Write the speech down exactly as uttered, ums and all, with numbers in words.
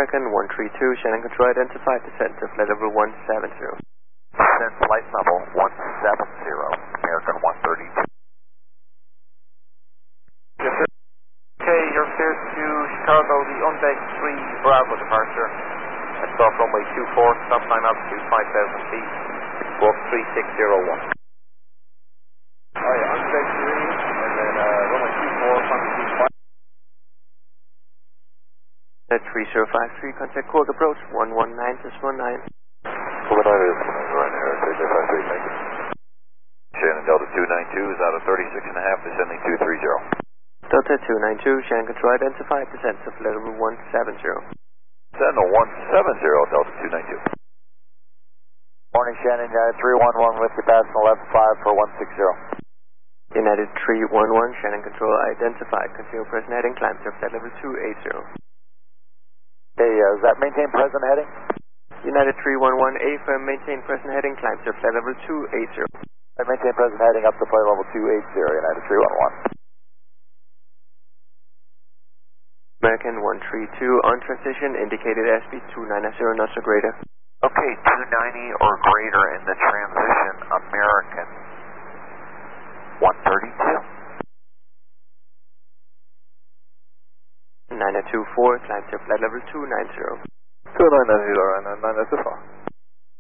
American one three two, Shannon Control identified, descent to flight level one seven zero. Descent flight level one seven zero, American one thirty-two. Yes, sir. Okay, you're cleared to Chicago, the on-deck three Bravo departure. That's off runway two four, stop time altitude five thousand feet, walk three six zero one. Oh yeah, on-deck three, and then uh, runway two four, final two five. three zero five three, contact Cork approach one one nine one nine. Cork nine is right here, three zero five three, thank you. Shannon Delta two nine two is out of thirty-six and a half, descending two three zero. Delta two nine two, Shannon Control identified, descent to flight level one seven zero. Descend to one seven zero, Delta two nine two. Morning, Shannon, United three one one with you, passing eleven five for one six zero. United three one one, Shannon Control identified, continue present heading, climb to flight level two eight zero. Hey, uh, is that maintain present heading? United three one one, A firm, maintain present heading, climb to flight level two eight zero. I maintain present heading up to flight level two eight zero, United three one one. American one three two, on transition, indicated airspeed two ninety knots or greater. Okay, two ninety or greater in the transition, American one thirty-two. nine two four, climb to flight level two nine zero. two nine zero, and nine two four.